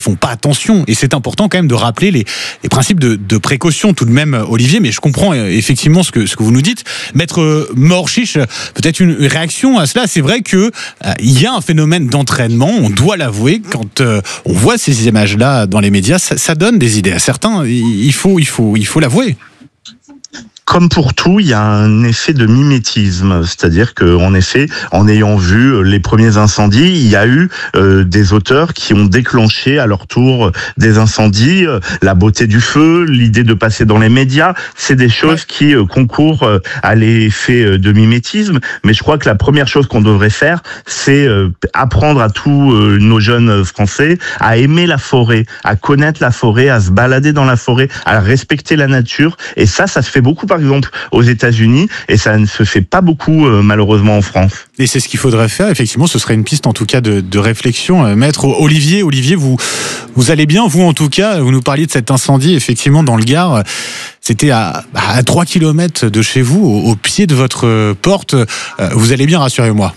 font pas attention. Et c'est important quand même de rappeler les principes de précaution tout de même, Olivier. Mais je comprends effectivement ce que vous nous dites. Maître Mohorchiche, peut-être une réaction à cela. C'est vrai que il y a un phénomène d'entraînement. On doit l'avouer. Quand on voit ces images-là dans les médias, ça donne des idées à certains. Il faut l'avouer. Comme pour tout, il y a un effet de mimétisme, c'est-à-dire qu'en effet, en ayant vu les premiers incendies, il y a eu des auteurs qui ont déclenché à leur tour des incendies. La beauté du feu, l'idée de passer dans les médias, c'est des choses qui concourent à l'effet de mimétisme. Mais je crois que la première chose qu'on devrait faire, c'est apprendre à tous nos jeunes Français à aimer la forêt, à connaître la forêt, à se balader dans la forêt, à respecter la nature. Et ça se fait beaucoup par exemple aux États-Unis et ça ne se fait pas beaucoup malheureusement en France. Et c'est ce qu'il faudrait faire, effectivement, ce serait une piste en tout cas de réflexion. Maître Olivier, vous allez bien, vous en tout cas, vous nous parliez de cet incendie effectivement dans le Gard, c'était à 3 km de chez vous, au pied de votre porte, vous allez bien, rassurez-moi.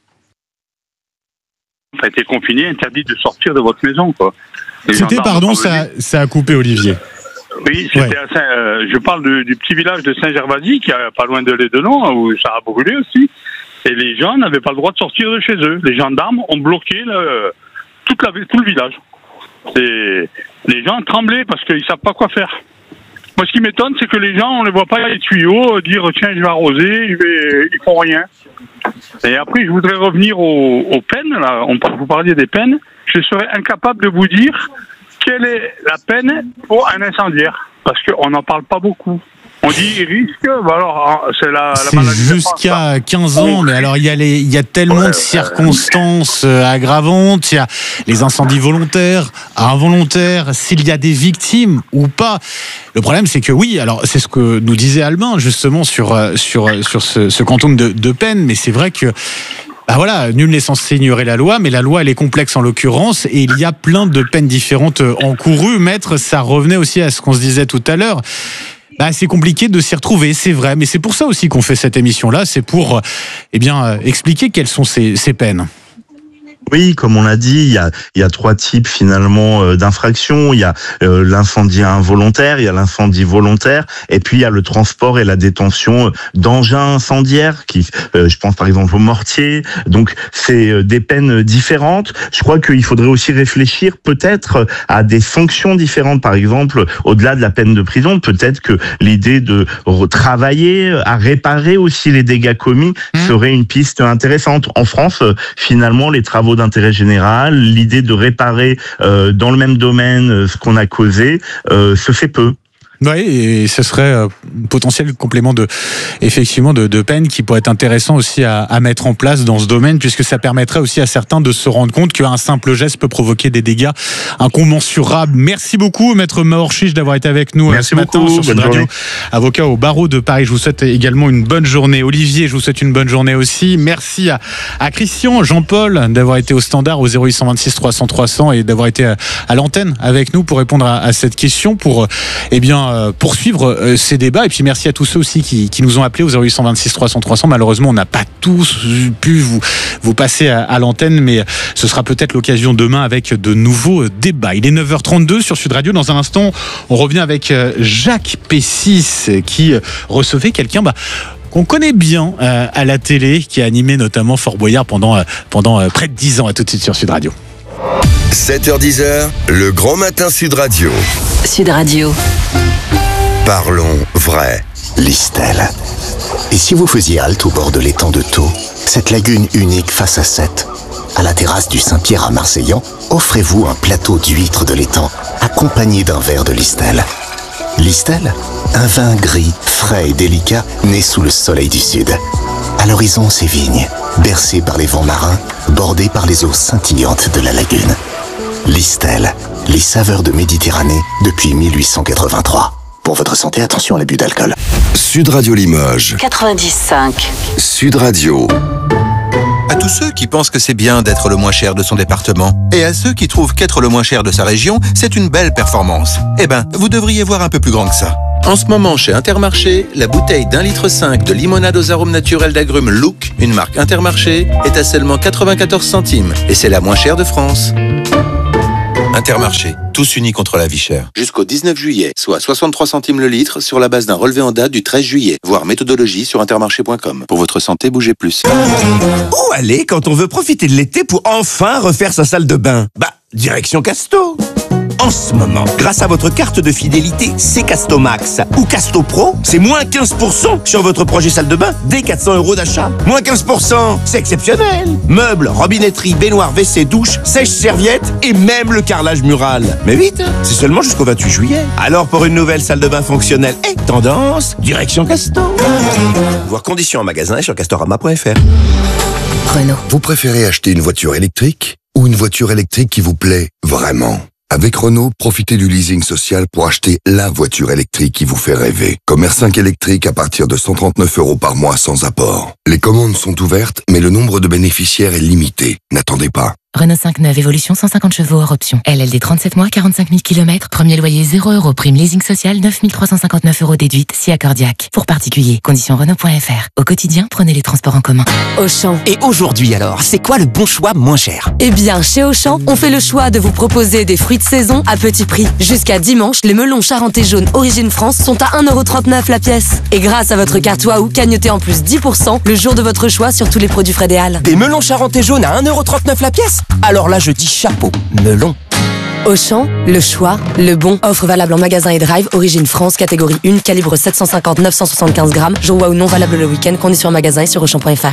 Ça a été confiné, interdit de sortir de votre maison, quoi. C'était, pardon, ça a coupé, Olivier. Oui, c'était je parle du petit village de Saint-Gervasy, qui est pas loin de Lédenon, où ça a brûlé aussi. Et les gens n'avaient pas le droit de sortir de chez eux. Les gendarmes ont bloqué tout le village. Les gens tremblaient parce qu'ils savent pas quoi faire. Moi, ce qui m'étonne, c'est que les gens, on les voit pas les tuyaux, dire tiens, je vais arroser, ils font rien. Et après, je voudrais revenir aux peines. Là, vous parliez des peines. Je serais incapable de vous dire quelle est la peine pour un incendiaire, parce qu'on n'en parle pas beaucoup. On dit risque, alors c'est la maladie. Jusqu'à 15 ans, mais alors il y a tellement de circonstances aggravantes, il y a les incendies volontaires, involontaires, s'il y a des victimes ou pas. Le problème, c'est que oui, alors c'est ce que nous disait Albin justement sur ce quantum de peine, mais c'est vrai que voilà, nul n'est censé ignorer la loi, mais la loi, elle est complexe en l'occurrence, et il y a plein de peines différentes encourues. Maître, ça revenait aussi à ce qu'on se disait tout à l'heure. C'est compliqué de s'y retrouver, c'est vrai, mais c'est pour ça aussi qu'on fait cette émission-là, c'est pour expliquer quelles sont ces peines. Oui, comme on l'a dit, il y a 3 types finalement d'infractions. Il y a l'incendie involontaire, il y a l'incendie volontaire, et puis il y a le transport et la détention d'engins incendiaires, je pense par exemple au mortier. Donc c'est des peines différentes. Je crois qu'il faudrait aussi réfléchir peut-être à des sanctions différentes. Par exemple, au-delà de la peine de prison, peut-être que l'idée de travailler à réparer aussi les dégâts commis serait une piste intéressante. En France, finalement, les travaux d'intérêt général, l'idée de réparer dans le même domaine ce qu'on a causé se fait peu. Oui, et ce serait un potentiel complément de peine qui pourrait être intéressant aussi à mettre en place dans ce domaine, puisque ça permettrait aussi à certains de se rendre compte qu'un simple geste peut provoquer des dégâts incommensurables. Merci beaucoup, Maître Mohorchiche, d'avoir été avec nous ce matin sur Sud Radio. Avocat au barreau de Paris. Je vous souhaite également une bonne journée. Olivier, je vous souhaite une bonne journée aussi. Merci à Christian, Jean-Paul d'avoir été au standard au 0826 300 300 et d'avoir été à l'antenne avec nous pour répondre à cette question, pour poursuivre ces débats. Et puis merci à tous ceux aussi qui nous ont appelés au 0826 300 300. Malheureusement, on n'a pas tous pu vous passer à l'antenne, mais ce sera peut-être l'occasion demain avec de nouveaux débats. Il est 9h32 sur Sud Radio. Dans un instant, on revient avec Jacques Pessis qui recevait quelqu'un qu'on connaît bien à la télé, qui a animé notamment Fort Boyard pendant près de 10 ans. À tout de suite sur Sud Radio. 7h-10h, le grand matin Sud Radio. Sud Radio. Parlons vrai. Listel. Et si vous faisiez halte au bord de l'étang de Thau, cette lagune unique face à Sète, à la terrasse du Saint-Pierre à Marseillan, offrez-vous un plateau d'huîtres de l'étang, accompagné d'un verre de Listel. Listel, un vin gris, frais et délicat, né sous le soleil du sud. À l'horizon, ces vignes, bercées par les vents marins, bordées par les eaux scintillantes de la lagune. Listel, les saveurs de Méditerranée depuis 1883. Pour votre santé, attention à l'abus d'alcool. Sud Radio Limoges. 95. Sud Radio. À tous ceux qui pensent que c'est bien d'être le moins cher de son département, et à ceux qui trouvent qu'être le moins cher de sa région, c'est une belle performance. Vous devriez voir un peu plus grand que ça. En ce moment, chez Intermarché, la bouteille d'1,5 litre de limonade aux arômes naturels d'agrumes Look, une marque Intermarché, est à seulement 94 centimes, et c'est la moins chère de France. Intermarché, tous unis contre la vie chère. Jusqu'au 19 juillet, soit 63 centimes le litre sur la base d'un relevé en date du 13 juillet. Voir méthodologie sur intermarché.com. Pour votre santé, bougez plus. Où aller quand on veut profiter de l'été pour enfin refaire sa salle de bain? Direction Casto. En ce moment, grâce à votre carte de fidélité C-Casto Max ou Casto Pro, c'est moins 15% sur votre projet salle de bain dès 400 € d'achat. Moins 15%, c'est exceptionnel. Meubles, robinetterie, baignoire, WC, douche, sèche-serviette et même le carrelage mural. Mais vite, c'est seulement jusqu'au 28 juillet. Alors pour une nouvelle salle de bain fonctionnelle et tendance, direction Casto. Voir conditions en magasin et sur castorama.fr. Renault. Vous préférez acheter une voiture électrique ou une voiture électrique qui vous plaît vraiment? Avec Renault, profitez du leasing social pour acheter la voiture électrique qui vous fait rêver. Comme R5 électrique à partir de 139 € par mois sans apport. Les commandes sont ouvertes, mais le nombre de bénéficiaires est limité. N'attendez pas. Renault 5 neuve, évolution 150 chevaux hors option. LLD 37 mois, 45 000 km. Premier loyer 0 €. Prime leasing social 9 359 € déduite si accordiaque. Pour particuliers, conditions Renault.fr. Au quotidien, prenez les transports en commun. Auchan. Et aujourd'hui alors, c'est quoi le bon choix moins cher? Eh bien, chez Auchan, on fait le choix de vous proposer des fruits de saison à petit prix. Jusqu'à dimanche, les melons charentais jaunes Origine France sont à 1,39 € la pièce. Et grâce à votre carte Waouh, cagnotez en plus 10% le jour de votre choix sur tous les produits Fred et Hall. Des melons charentais jaunes à 1,39 € la pièce? Alors là, je dis chapeau, melon. Auchan, le choix, le bon. Offre valable en magasin et drive, Origine France, catégorie 1, calibre 750-975 grammes. Jour Waouh non valable le week-end, conditions en magasin et sur Auchan.fr.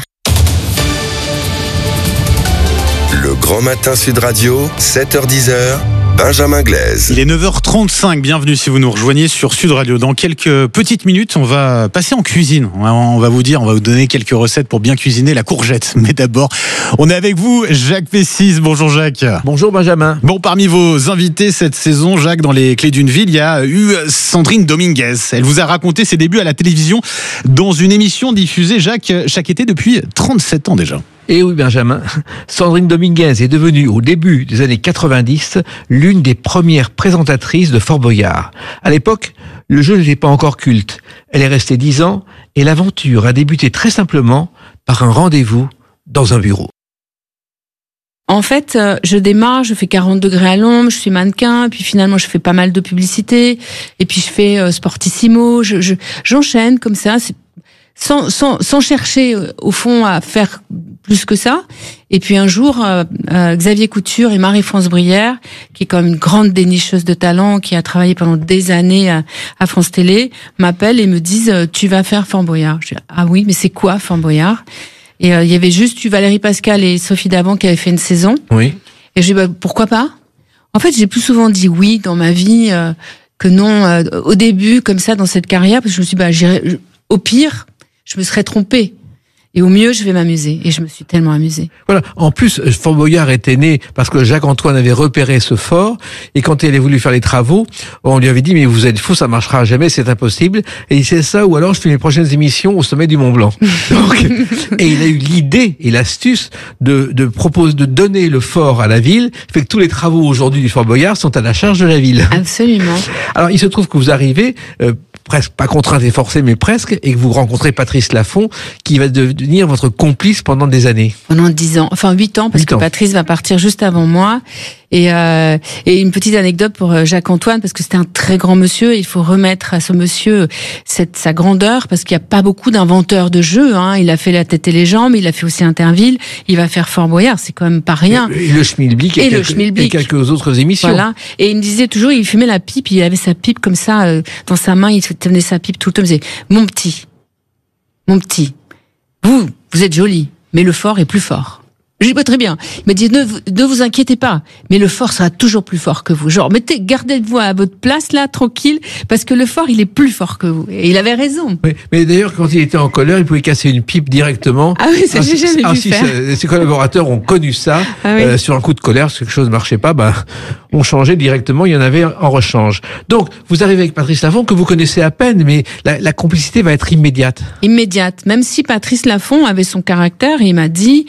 Le Grand Matin Sud Radio, 7h-10h, Benjamin Glaise. Il est 9h35, bienvenue si vous nous rejoignez sur Sud Radio. Dans quelques petites minutes, on va passer en cuisine. On va vous donner quelques recettes pour bien cuisiner la courgette. Mais d'abord, on est avec vous, Jacques Pessis. Bonjour Jacques. Bonjour Benjamin. Bon, parmi vos invités cette saison, Jacques, dans les Clés d'une ville, il y a eu Sandrine Dominguez. Elle vous a raconté ses débuts à la télévision dans une émission diffusée, Jacques, chaque été depuis 37 ans déjà. Et oui Benjamin, Sandrine Dominguez est devenue au début des années 90 l'une des premières présentatrices de Fort Boyard. À l'époque, le jeu n'était pas encore culte. Elle est restée 10 ans et l'aventure a débuté très simplement par un rendez-vous dans un bureau. En fait, je démarre, je fais 40 degrés à l'ombre, je suis mannequin, puis finalement je fais pas mal de publicité, et puis je fais Sportissimo, j'enchaîne comme ça, sans chercher au fond à faire plus que ça. Et puis un jour, Xavier Couture et Marie-France Brière, qui est quand même une grande dénicheuse de talent, qui a travaillé pendant des années à France Télé, m'appellent et me disent « Tu vas faire Fort Boyard ». Je dis « Ah oui, mais c'est quoi Fort Boyard ?» Et il y avait juste Valérie Pascal et Sophie Davant qui avaient fait une saison. Oui. Et je dis pourquoi pas. En fait, j'ai plus souvent dit oui dans ma vie que non au début, comme ça, dans cette carrière, parce que je me suis dit au pire, je me serais trompée. Et au mieux, je vais m'amuser. Et je me suis tellement amusée. Voilà. En plus, Fort Boyard était né parce que Jacques-Antoine avait repéré ce fort. Et quand il a voulu faire les travaux, on lui avait dit, mais vous êtes fou, ça marchera jamais, c'est impossible. Et il sait ça, ou alors je fais mes prochaines émissions au sommet du Mont Blanc. Donc, et il a eu l'idée et l'astuce de donner le fort à la ville. Fait que tous les travaux aujourd'hui du Fort Boyard sont à la charge de la ville. Absolument. Alors, il se trouve que vous arrivez, presque pas contrainte et forcée, mais presque, et que vous rencontrez Patrice Laffont, qui va devenir votre complice pendant des années. Pendant 10 ans, enfin 8 ans, parce que Patrice va partir juste avant moi. Et une petite anecdote pour Jacques-Antoine, parce que c'était un très grand monsieur, et il faut remettre à ce monsieur sa grandeur, parce qu'il n'y a pas beaucoup d'inventeurs de jeux, hein. Il a fait La Tête et les Jambes, il a fait aussi Interville, il va faire Fort Boyard, c'est quand même pas rien. Et le Schmilblick et quelques autres émissions. Voilà. Et il me disait toujours, il fumait la pipe, il avait sa pipe comme ça, dans sa main, il tenait sa pipe tout le temps, il me disait, mon petit, vous êtes joli, mais le fort est plus fort. Je dis pas très bien. Il m'a dit ne vous inquiétez pas, mais le fort sera toujours plus fort que vous. Genre gardez-vous à votre place là, tranquille, parce que le fort il est plus fort que vous. Et il avait raison. Oui, mais d'ailleurs quand il était en colère, il pouvait casser une pipe directement. Ah oui, ça j'ai jamais vu faire. Ses collaborateurs ont connu ça sur un coup de colère, si quelque chose ne marchait pas, on changeait directement. Il y en avait en rechange. Donc vous arrivez avec Patrice Laffont que vous connaissez à peine, mais la complicité va être immédiate. Immédiate. Même si Patrice Laffont avait son caractère, il m'a dit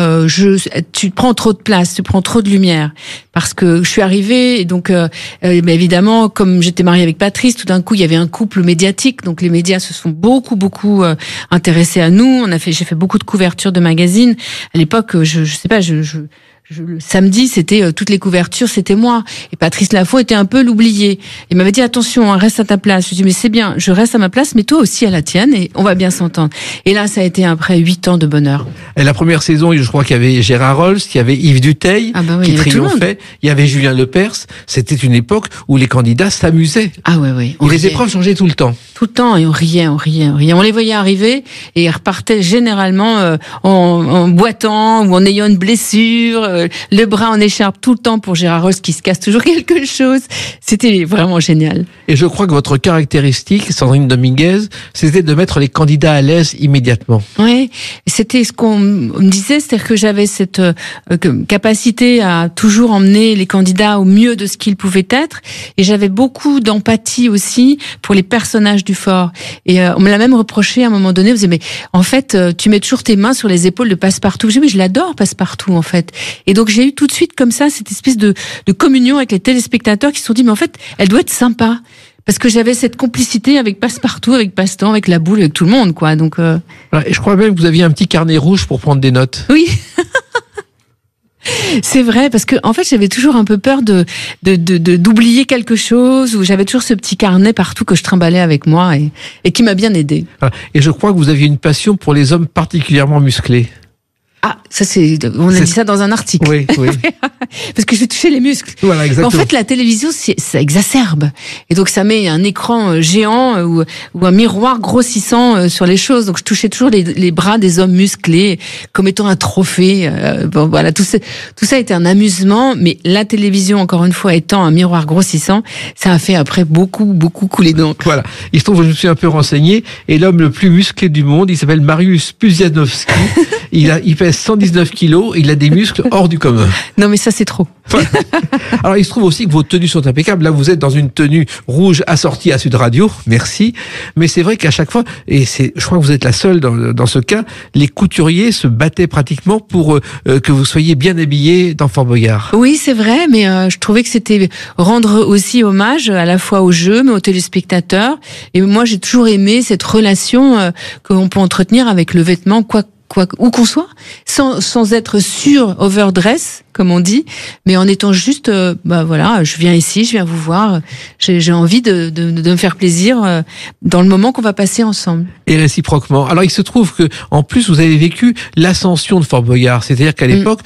tu prends trop de place, tu prends trop de lumière, parce que je suis arrivée et donc mais évidemment comme j'étais mariée avec Patrice, tout d'un coup il y avait un couple médiatique, donc les médias se sont beaucoup intéressés à nous. J'ai fait beaucoup de couvertures de magazines à l'époque. Je sais pas, le samedi, c'était toutes les couvertures, c'était moi. Et Patrice Laffont était un peu l'oublié. Il m'avait dit attention, reste à ta place. Je lui ai dit mais c'est bien, je reste à ma place, mais toi aussi à la tienne et on va bien s'entendre. Et là, ça a été après 8 ans de bonheur. Et la première saison, je crois qu'il y avait Gérard Rolls, il y avait Yves Duteil qui triomphait, il y avait Julien Lepers. C'était une époque où les candidats s'amusaient. Ah oui. Et les épreuves changeaient tout le temps. Tout le temps, et on riait. On les voyait arriver et ils repartaient généralement en boitant ou en ayant une blessure, le bras en écharpe tout le temps pour Gérard Rolls qui se casse toujours quelque chose. C'était vraiment génial. Et je crois que votre caractéristique, Sandrine Dominguez, c'était de mettre les candidats à l'aise immédiatement. Oui, c'était ce qu'on me disait, c'est-à-dire que j'avais cette capacité à toujours emmener les candidats au mieux de ce qu'ils pouvaient être, et j'avais beaucoup d'empathie aussi pour les personnages du fort. Et on me l'a même reproché à un moment donné, on me disait mais en fait tu mets toujours tes mains sur les épaules de Passepartout. Je dis mais je l'adore Passepartout en fait. Et donc j'ai eu tout de suite comme ça cette espèce de communion avec les téléspectateurs qui se sont dit mais en fait elle doit être sympa. Parce que j'avais cette complicité avec Passepartout, avec Passe-Temps, avec la boule, avec tout le monde, quoi. Donc. Et je crois même que vous aviez un petit carnet rouge pour prendre des notes. Oui. C'est vrai, parce que en fait, j'avais toujours un peu peur d'oublier quelque chose, ou j'avais toujours ce petit carnet partout que je trimballais avec moi et qui m'a bien aidé. Et je crois que vous aviez une passion pour les hommes particulièrement musclés. Ah, ça on a dit ça dans un article. Oui. Parce que je vais toucher les muscles. Voilà, exactement. En fait, la télévision, ça exacerbe. Et donc, ça met un écran géant ou un miroir grossissant sur les choses. Donc, je touchais toujours les bras des hommes musclés comme étant un trophée. Bon, voilà, tout ça était un amusement. Mais la télévision, encore une fois, étant un miroir grossissant, ça a fait après beaucoup couler d'encre. Voilà. Il se trouve que je me suis un peu renseigné. Et l'homme le plus musclé du monde, il s'appelle Mariusz Pudzianowski. Il pèse 119 kilos, il a des muscles hors du commun. Non, mais ça, c'est trop. Alors, il se trouve aussi que vos tenues sont impeccables. Là, vous êtes dans une tenue rouge assortie à Sud Radio. Merci. Mais c'est vrai qu'à chaque fois, et je crois que vous êtes la seule dans ce cas, les couturiers se battaient pratiquement pour que vous soyez bien habillés dans Fort Boyard. Oui, c'est vrai, mais je trouvais que c'était rendre aussi hommage à la fois au jeu, mais aux téléspectateurs. Et moi, j'ai toujours aimé cette relation qu'on peut entretenir avec le vêtement, où qu'on soit, sans être overdress, comme on dit, mais en étant juste, voilà, je viens ici, je viens vous voir, j'ai envie de me faire plaisir dans le moment qu'on va passer ensemble. Et réciproquement. Alors, il se trouve que, en plus, vous avez vécu l'ascension de Fort Boyard. C'est-à-dire qu'à l'époque,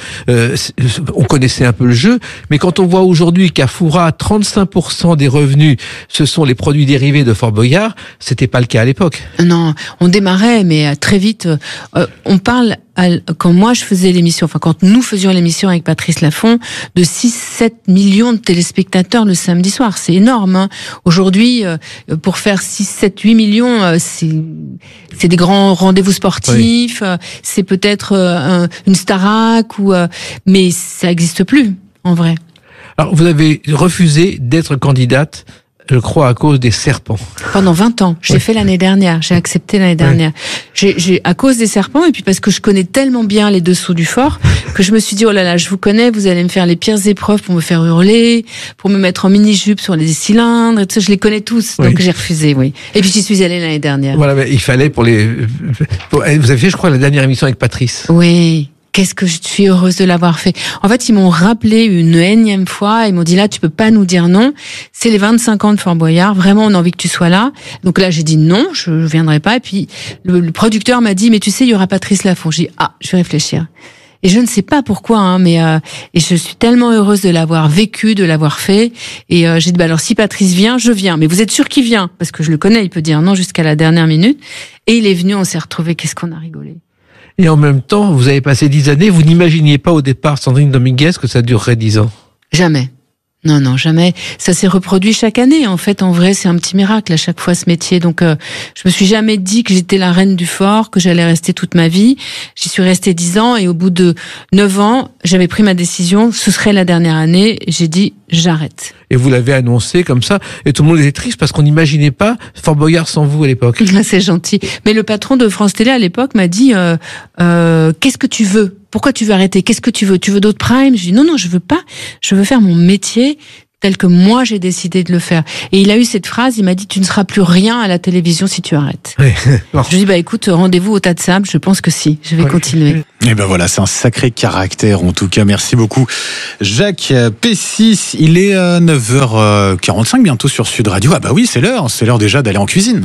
on connaissait un peu le jeu, mais quand on voit aujourd'hui qu'à Foura, 35% des revenus, ce sont les produits dérivés de Fort Boyard, c'était pas le cas à l'époque. Non, on démarrait, mais très vite, on parle, quand moi je faisais l'émission, enfin quand nous faisions l'émission avec Patrice Laffont, de 6-7 millions de téléspectateurs le samedi soir. C'est énorme, hein. Aujourd'hui, pour faire 6-7-8 millions, c'est des grands rendez-vous sportifs, oui. C'est peut-être une Starac, mais ça n'existe plus, en vrai. Alors, vous avez refusé d'être candidate, je crois, à cause des serpents. Pendant 20 ans. J'ai fait l'année dernière. J'ai accepté l'année dernière. J'ai à cause des serpents, et puis parce que je connais tellement bien les dessous du fort, que je me suis dit, oh là là, je vous connais, vous allez me faire les pires épreuves pour me faire hurler, pour me mettre en mini-jupe sur les cylindres, et tout ça, je les connais tous. Donc j'ai refusé, oui. Et puis j'y suis allée l'année dernière. Voilà, mais il fallait vous avez fait, je crois, la dernière émission avec Patrice. Oui. Qu'est-ce que je suis heureuse de l'avoir fait. En fait, ils m'ont rappelé une énième fois. Ils m'ont dit, là, tu peux pas nous dire non. C'est les 25 ans de Fort Boyard. Vraiment, on a envie que tu sois là. Donc là, j'ai dit non, je viendrai pas. Et puis, le producteur m'a dit, mais tu sais, il y aura Patrice Laffont. J'ai dit, je vais réfléchir. Et je ne sais pas pourquoi, hein, mais et je suis tellement heureuse de l'avoir vécu, de l'avoir fait. Et j'ai dit, alors si Patrice vient, je viens. Mais vous êtes sûr qu'il vient? Parce que je le connais, il peut dire non jusqu'à la dernière minute. Et il est venu, on s'est retrouvés. Qu'est-ce qu'on a rigolé. Et en même temps, vous avez passé 10 années, vous n'imaginiez pas au départ, Sandrine Dominguez, que ça durerait 10 ans? Jamais. Non, jamais. Ça s'est reproduit chaque année. En fait, en vrai, c'est un petit miracle à chaque fois ce métier. Donc, je me suis jamais dit que j'étais la reine du fort, que j'allais rester toute ma vie. J'y suis restée 10 ans et au bout de 9 ans, j'avais pris ma décision. Ce serait la dernière année. J'ai dit, j'arrête. Et vous l'avez annoncé comme ça. Et tout le monde était triste parce qu'on n'imaginait pas Fort Boyard sans vous à l'époque. C'est gentil. Mais le patron de France Télé à l'époque m'a dit, qu'est-ce que tu veux? Pourquoi tu veux arrêter? Qu'est-ce que tu veux? Tu veux d'autres primes? Je dis non, je veux pas. Je veux faire mon métier tel que moi j'ai décidé de le faire. Et il a eu cette phrase, il m'a dit, tu ne seras plus rien à la télévision si tu arrêtes. Oui. Je lui dis, bah écoute, rendez-vous au tas de sable, je pense que si, je vais continuer. Et ben voilà, c'est un sacré caractère en tout cas. Merci beaucoup Jacques P6. Il est 9h45 bientôt sur Sud Radio. Ah bah oui, c'est l'heure déjà d'aller en cuisine.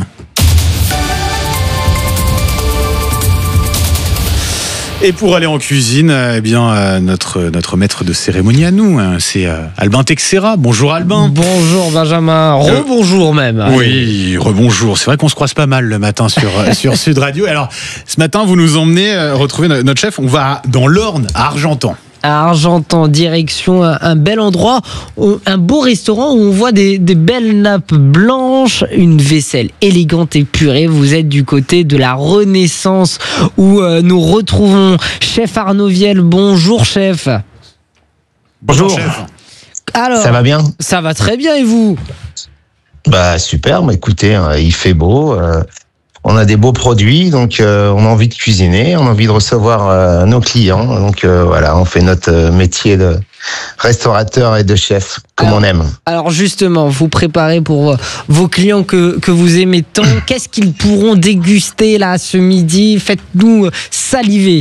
Et pour aller en cuisine, eh bien notre maître de cérémonie à nous, c'est Albin Texera. Bonjour Albin. Bonjour Benjamin. Rebonjour même. Oui, rebonjour. C'est vrai qu'on se croise pas mal le matin sur Sud Radio. Alors ce matin, vous nous emmenez retrouver notre chef. On va dans l'Orne, à Argentan. À Argentan, direction un bel endroit, un beau restaurant où on voit des belles nappes blanches, une vaisselle élégante et purée. Vous êtes du côté de la Renaissance où nous retrouvons chef Arnaud Viel. Bonjour chef. Bonjour chef. Alors, ça va bien? Ça va très bien et vous? Bah super, écoutez, il fait beau. On a des beaux produits, donc on a envie de cuisiner, on a envie de recevoir nos clients. Donc voilà, on fait notre métier de restaurateur et de chef, comme on aime. Alors justement, vous préparez pour vos clients que vous aimez tant. Qu'est-ce qu'ils pourront déguster là ce midi? Faites-nous saliver.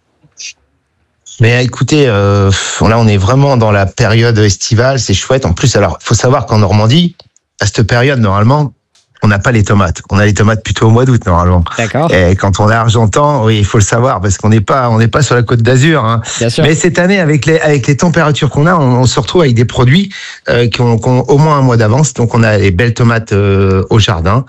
Mais écoutez, là on est vraiment dans la période estivale, c'est chouette. En plus, alors faut savoir qu'en Normandie, à cette période, normalement, on n'a pas les tomates. On a les tomates plutôt au mois d'août, normalement. D'accord. Et quand on est à Argentan, oui, il faut le savoir, parce qu'on n'est pas sur la Côte d'Azur, hein. Bien sûr. Mais cette année, avec les températures qu'on a, on se retrouve avec des produits, qui ont au moins un mois d'avance. Donc, on a les belles tomates, au jardin.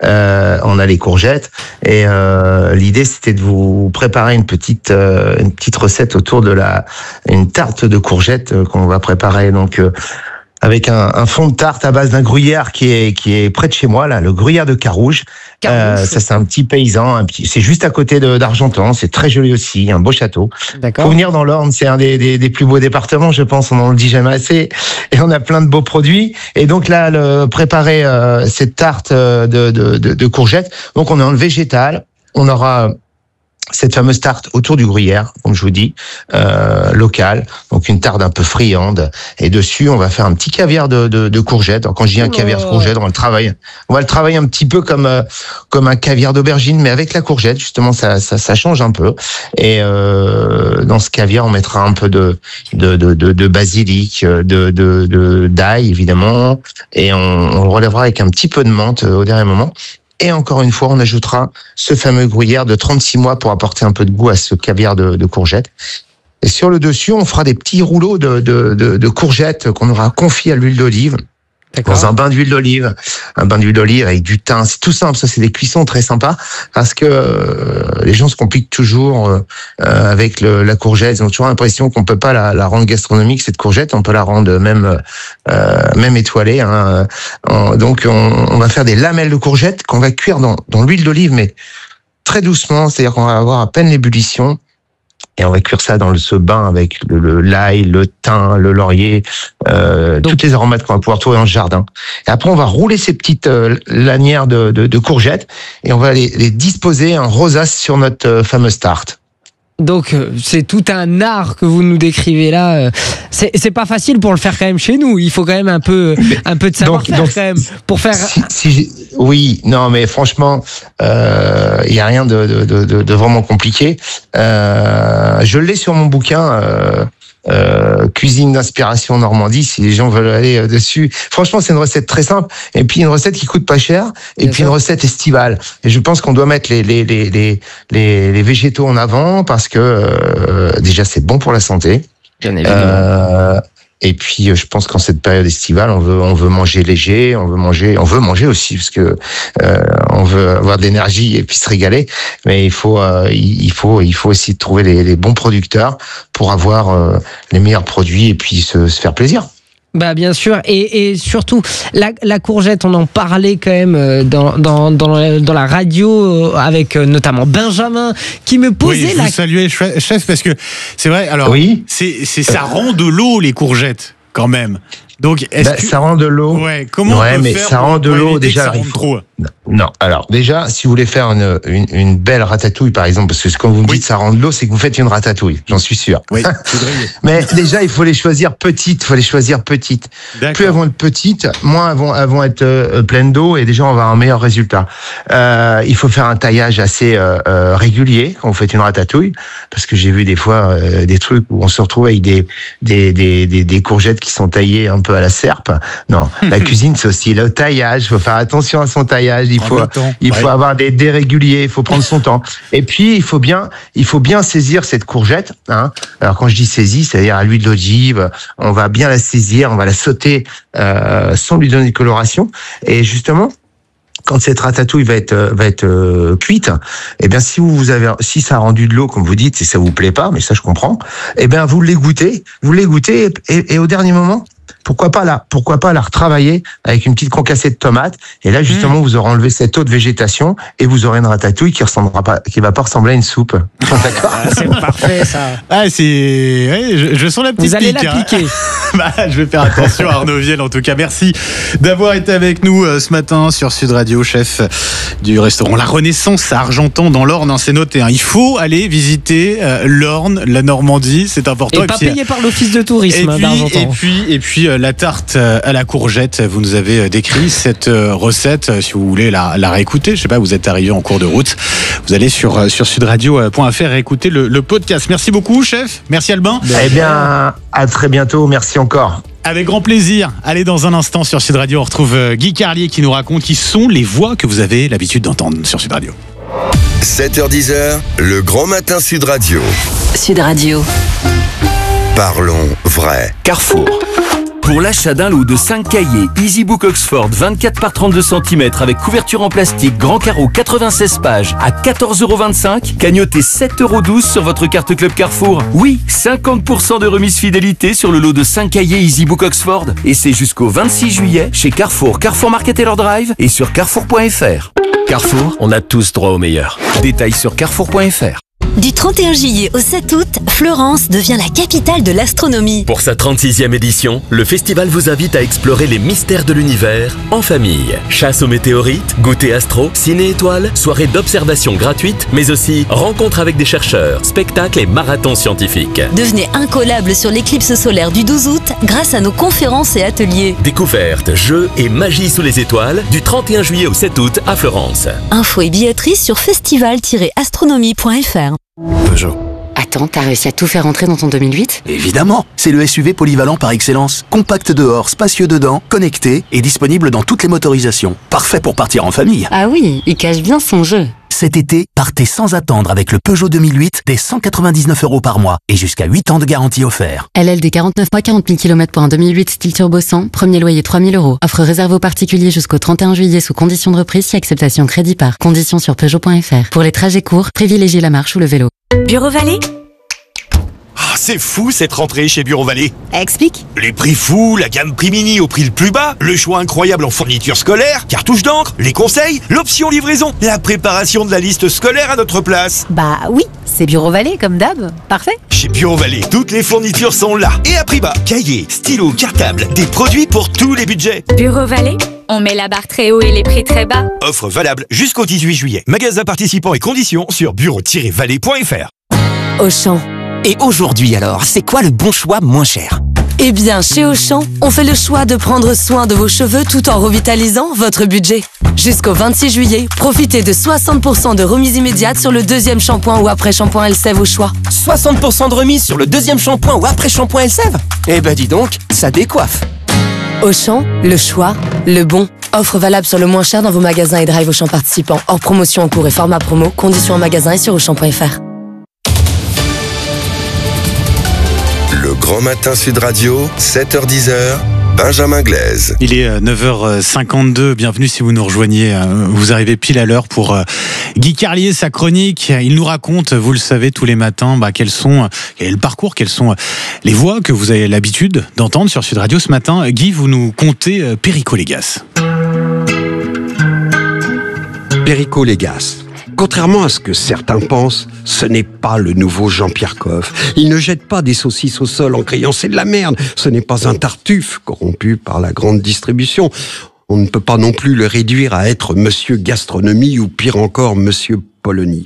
On a les courgettes. Et, l'idée, c'était de vous préparer une petite recette autour de une tarte de courgettes, qu'on va préparer. Donc, avec un fond de tarte à base d'un gruyère qui est près de chez moi, là, le gruyère de Carouge. Ça, c'est un petit paysan, c'est juste à côté d'Argentan, c'est très joli aussi, un beau château. D'accord. Faut venir dans l'Orne, c'est un des plus beaux départements, je pense, on n'en le dit jamais assez, et on a plein de beaux produits. Et donc là, préparer cette tarte de courgettes, donc on est en végétal, on aura cette fameuse tarte autour du gruyère, comme je vous dis, locale, donc une tarte un peu friande, et dessus on va faire un petit caviar de courgettes. Alors quand je dis un caviar de courgettes, on va le travailler un petit peu comme un caviar d'aubergine, mais avec la courgette, justement, ça change un peu. Et dans ce caviar, on mettra un peu de basilic, d'ail évidemment, et on le relèvera avec un petit peu de menthe au dernier moment. Et encore une fois, on ajoutera ce fameux gruyère de 36 mois pour apporter un peu de goût à ce caviar de courgettes. Et sur le dessus, on fera des petits rouleaux de courgettes qu'on aura confits à l'huile d'olive. Dans un bain d'huile d'olive. Un bain d'huile d'olive avec du thym. C'est tout simple, ça c'est des cuissons très sympas. Parce que les gens se compliquent toujours avec la courgette. Ils ont toujours l'impression qu'on peut pas la rendre gastronomique, cette courgette. On peut la rendre même étoilée. Hein. Donc on va faire des lamelles de courgettes qu'on va cuire dans l'huile d'olive, mais très doucement. C'est-à-dire qu'on va avoir à peine l'ébullition. Et on va cuire ça dans ce bain avec l'ail, le thym, le laurier, toutes les aromates qu'on va pouvoir trouver dans le jardin. Et après, on va rouler ces petites lanières de courgettes et on va les disposer en rosace sur notre fameuse tarte. Donc c'est tout un art que vous nous décrivez là. C'est pas facile pour le faire quand même chez nous. Il faut quand même un peu de savoir-faire quand même pour faire. Oui, non, mais franchement, il y a rien de vraiment compliqué. Je l'ai sur mon bouquin. Cuisine d'inspiration Normandie, si les gens veulent aller dessus. Franchement, c'est une recette très simple et puis une recette qui coûte pas cher et puis une recette estivale. Et je pense qu'on doit mettre les végétaux en avant parce que déjà c'est bon pour la santé. Bien évidemment. Et puis je pense qu'en cette période estivale, on veut manger léger, on veut manger aussi parce que on veut avoir de l'énergie et puis se régaler. Mais il faut aussi trouver les bons producteurs pour avoir les meilleurs produits et puis se faire plaisir. Bah bien sûr et surtout la courgette, on en parlait quand même dans la radio avec notamment Benjamin qui me posait vous saluez chef parce que c'est vrai alors oui. c'est ça rend de l'eau les courgettes quand même. Donc, ça rend de l'eau. Ouais, comment on peut mais faire ça rend de l'eau déjà. Ça rentre trop. Non, alors déjà, si vous voulez faire une belle ratatouille, par exemple, parce que quand vous me dites ça rend de l'eau, c'est que vous faites une ratatouille, j'en suis sûr. Oui, mais déjà, il faut les choisir petites. Plus elles vont être petites, moins elles vont être pleines d'eau, et déjà on va avoir un meilleur résultat. Il faut faire un taillage assez régulier quand vous faites une ratatouille, parce que j'ai vu des fois des trucs où on se retrouve avec des courgettes qui sont taillées un peu à la serpe. Non, la cuisine c'est aussi le taillage. Il faut faire attention à son taillage. Il faut avoir des dés réguliers. Il faut prendre son temps. Et puis il faut bien saisir cette courgette. Hein. Alors quand je dis saisie, c'est-à-dire à l'huile d'olive, on va bien la saisir, on va la sauter sans lui donner de coloration. Et justement, quand cette ratatouille va être cuite, eh bien si ça a rendu de l'eau comme vous dites, et ça vous plaît pas, mais ça je comprends, eh bien vous l'égouttez et au dernier moment, pourquoi pas la retravailler avec une petite concassée de tomates, et là justement vous aurez enlevé cette eau de végétation et vous aurez une ratatouille qui va pas ressembler à une soupe. D'accord. C'est parfait ça. Ah, je sens la petite vous allez pique, la piquer. Je vais faire attention à Arnaud Viel. En tout cas, merci d'avoir été avec nous ce matin sur Sud Radio, chef du restaurant La Renaissance à Argentan dans l'Orne. C'est noté. Il faut aller visiter l'Orne, la Normandie, c'est important. Et pas payé par l'office de tourisme d'Argentan. Et puis la tarte à la courgette. Vous nous avez décrit cette recette. Si vous voulez la réécouter, je sais pas, vous êtes arrivé en cours de route, vous allez sur sudradio.fr réécouter le podcast. Merci beaucoup, chef. Merci Albin. Eh bien, à très bientôt. Merci encore. Avec grand plaisir. Allez, dans un instant sur Sud Radio, on retrouve Guy Carlier qui nous raconte qui sont les voix que vous avez l'habitude d'entendre sur Sud Radio. 7h-10h, le grand matin Sud Radio. Sud Radio. Parlons vrai. Carrefour. Pour l'achat d'un lot de 5 cahiers EasyBook Oxford 24 par 32 cm avec couverture en plastique, grand carreau 96 pages à 14,25 €, cagnotez 7,12 € sur votre carte Club Carrefour. Oui, 50% de remise fidélité sur le lot de 5 cahiers EasyBook Oxford. Et c'est jusqu'au 26 juillet chez Carrefour, Carrefour Market et leur Drive et sur carrefour.fr. Carrefour, on a tous droit au meilleur. Détails sur carrefour.fr. Du 31 juillet au 7 août, Florence devient la capitale de l'astronomie. Pour sa 36e édition, le festival vous invite à explorer les mystères de l'univers en famille. Chasse aux météorites, goûter astro, ciné-étoiles, soirée d'observation gratuite, mais aussi rencontres avec des chercheurs, spectacles et marathons scientifiques. Devenez incollable sur l'éclipse solaire du 12 août grâce à nos conférences et ateliers. Découvertes, jeux et magie sous les étoiles du 31 juillet au 7 août à Florence. Infos et billetterie sur festival-astronomie.fr. Peugeot. Attends, t'as réussi à tout faire entrer dans ton 2008 ? Évidemment, c'est le SUV polyvalent par excellence. Compact dehors, spacieux dedans, connecté et disponible dans toutes les motorisations. Parfait pour partir en famille. Ah oui, il cache bien son jeu. Cet été, partez sans attendre avec le Peugeot 2008 dès 199 € par mois et jusqu'à 8 ans de garantie offert. LLD 49 mois 40 000 km pour un 2008 style turbo 100, premier loyer 3 000 €. Offre réservée aux particuliers jusqu'au 31 juillet sous condition de reprise si acceptation crédit par. Conditions sur Peugeot.fr. Pour les trajets courts, privilégiez la marche ou le vélo. Bureau Vallée ? Ah, c'est fou cette rentrée chez Bureau Vallée. Explique. Les prix fous, la gamme prix mini au prix le plus bas, le choix incroyable en fournitures scolaires, cartouches d'encre, les conseils, l'option livraison, la préparation de la liste scolaire à notre place. Bah oui, c'est Bureau Vallée comme d'hab. Parfait. Chez Bureau Vallée, toutes les fournitures sont là et à prix bas. Cahiers, stylos, cartables, des produits pour tous les budgets. Bureau Vallée, on met la barre très haut et les prix très bas. Offre valable jusqu'au 18 juillet. Magasin participants et conditions sur bureau-vallée.fr. Auchan. Et aujourd'hui alors, c'est quoi le bon choix moins cher ? Eh bien, chez Auchan, on fait le choix de prendre soin de vos cheveux tout en revitalisant votre budget. Jusqu'au 26 juillet, profitez de 60% de remise immédiate sur le deuxième shampoing ou après-shampoing Elseve au choix. 60% de remise sur le deuxième shampoing ou après-shampoing Elseve ? Eh ben dis donc, ça décoiffe. Auchan, le choix, le bon. Offre valable sur le moins cher dans vos magasins et drive Auchan participants. Hors promotion en cours et format promo. Conditions en magasin et sur Auchan.fr. Le Grand Matin Sud Radio, 7h-10h, Benjamin Glaise. Il est 9h52, bienvenue si vous nous rejoignez. Vous arrivez pile à l'heure pour Guy Carlier, sa chronique. Il nous raconte, vous le savez, tous les matins, quel est le parcours, quelles sont les voix que vous avez l'habitude d'entendre sur Sud Radio. Ce matin, Guy, vous nous contez Perico Légas. Perico Légas. Contrairement à ce que certains pensent, ce n'est pas le nouveau Jean-Pierre Coff. Il ne jette pas des saucisses au sol en criant « c'est de la merde ». Ce n'est pas un Tartuffe corrompu par la grande distribution. On ne peut pas non plus le réduire à être Monsieur Gastronomie ou pire encore Monsieur Polony.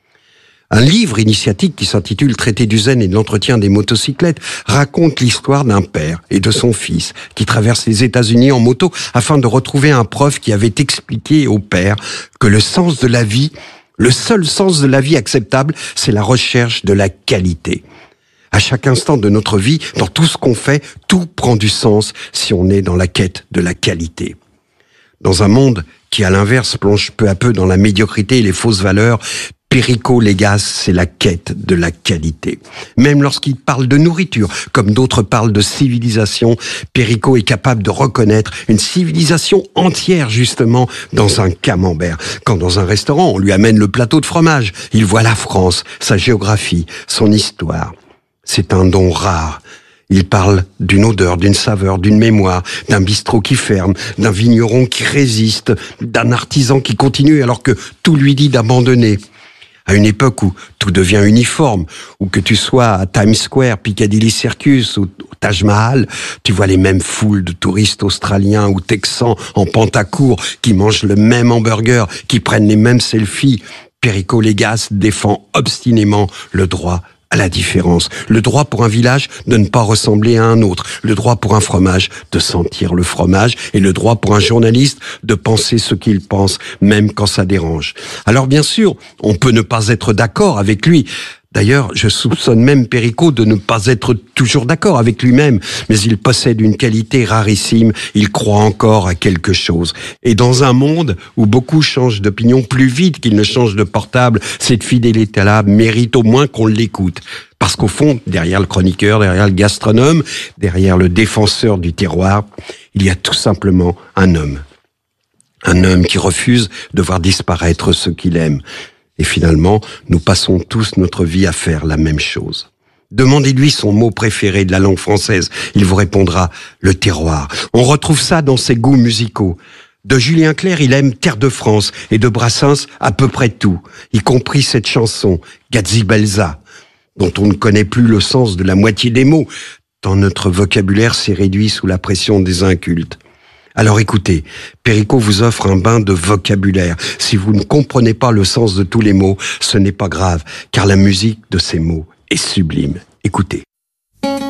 Un livre initiatique qui s'intitule Traité du zen et de l'entretien des motocyclettes raconte l'histoire d'un père et de son fils qui traversent les États-Unis en moto afin de retrouver un prof qui avait expliqué au père que le sens de la vie, le seul sens de la vie acceptable, c'est la recherche de la qualité. À chaque instant de notre vie, dans tout ce qu'on fait, tout prend du sens si on est dans la quête de la qualité. Dans un monde qui, à l'inverse, plonge peu à peu dans la médiocrité et les fausses valeurs, Perico Légas, c'est la quête de la qualité. Même lorsqu'il parle de nourriture, comme d'autres parlent de civilisation, Perico est capable de reconnaître une civilisation entière, justement, dans un camembert. Quand dans un restaurant, on lui amène le plateau de fromage, il voit la France, sa géographie, son histoire. C'est un don rare. Il parle d'une odeur, d'une saveur, d'une mémoire, d'un bistrot qui ferme, d'un vigneron qui résiste, d'un artisan qui continue alors que tout lui dit d'abandonner. À une époque où tout devient uniforme, où que tu sois à Times Square, Piccadilly Circus ou au Taj Mahal, tu vois les mêmes foules de touristes australiens ou texans en pantacourt qui mangent le même hamburger, qui prennent les mêmes selfies. Perico Légas défend obstinément le droit à la différence. Le droit pour un village de ne pas ressembler à un autre. Le droit pour un fromage de sentir le fromage. Et le droit pour un journaliste de penser ce qu'il pense, même quand ça dérange. Alors bien sûr, on peut ne pas être d'accord avec lui. D'ailleurs, je soupçonne même Perico de ne pas être toujours d'accord avec lui-même, mais il possède une qualité rarissime, il croit encore à quelque chose. Et dans un monde où beaucoup changent d'opinion plus vite qu'ils ne changent de portable, cette fidélité-là mérite au moins qu'on l'écoute. Parce qu'au fond, derrière le chroniqueur, derrière le gastronome, derrière le défenseur du terroir, il y a tout simplement un homme. Un homme qui refuse de voir disparaître ce qu'il aime. Et finalement, nous passons tous notre vie à faire la même chose. Demandez-lui son mot préféré de la langue française. Il vous répondra le terroir. On retrouve ça dans ses goûts musicaux. De Julien Clerc, il aime Terre de France et de Brassens à peu près tout, y compris cette chanson, Gazi-Belza, dont on ne connaît plus le sens de la moitié des mots, tant notre vocabulaire s'est réduit sous la pression des incultes. Alors écoutez, Perico vous offre un bain de vocabulaire. Si vous ne comprenez pas le sens de tous les mots, ce n'est pas grave, car la musique de ces mots est sublime. Écoutez.